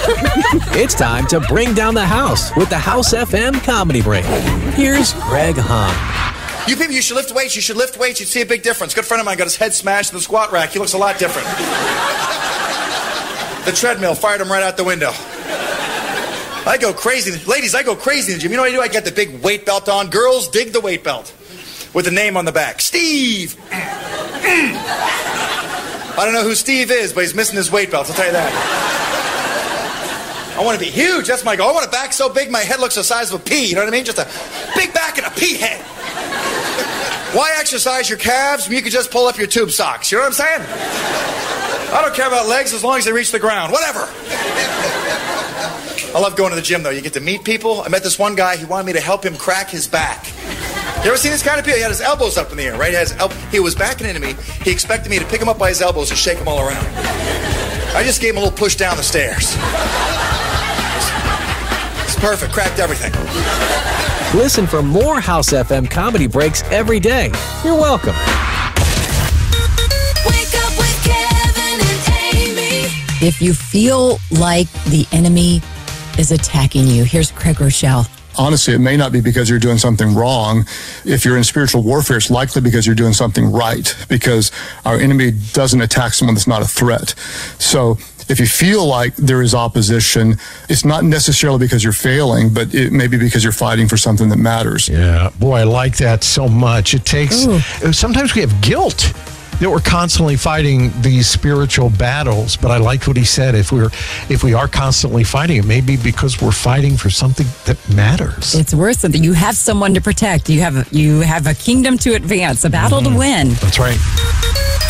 It's time to bring down the house with the House FM Comedy Break. Here's Greg Hahn. You people, you should lift weights. You should lift weights. You'd see a big difference. Good friend of mine got his head smashed in the squat rack. He looks a lot different. The treadmill fired him right out the window. I go crazy. Ladies, I go crazy in the gym. You know what I do? I get the big weight belt on. Girls dig the weight belt with the name on the back. Steve. I don't know who Steve is, but he's missing his weight belt. I'll tell you that. I want to be huge. That's my goal. I want a back so big my head looks the size of a pea. You know what I mean? Just a big back and a pea head. Why exercise your calves when you can just pull up your tube socks? You know what I'm saying? I don't care about legs as long as they reach the ground. Whatever. I love going to the gym, though. You get to meet people. I met this one guy. He wanted me to help him crack his back. You ever seen this kind of people? He had his elbows up in the air, right? He was backing into me. He expected me to pick him up by his elbows and shake him all around. I just gave him a little push down the stairs. It's perfect. Cracked everything. Listen for more House FM Comedy Breaks every day. You're welcome. Wake up with Kevin and Amy. If you feel like the enemy is attacking you, here's Craig Rochelle. Honestly, it may not be because you're doing something wrong. If you're in spiritual warfare, it's likely because you're doing something right, because our enemy doesn't attack someone that's not a threat. So if you feel like there is opposition, it's not necessarily because you're failing, but it may be because you're fighting for something that matters. Yeah, boy, I like that so much. It takes, sometimes we have guilt that we're constantly fighting these spiritual battles, but I liked what he said. If we are constantly fighting, it may be because we're fighting for something that matters. It's worth something. You have someone to protect. You have a kingdom to advance, a battle to win. That's right.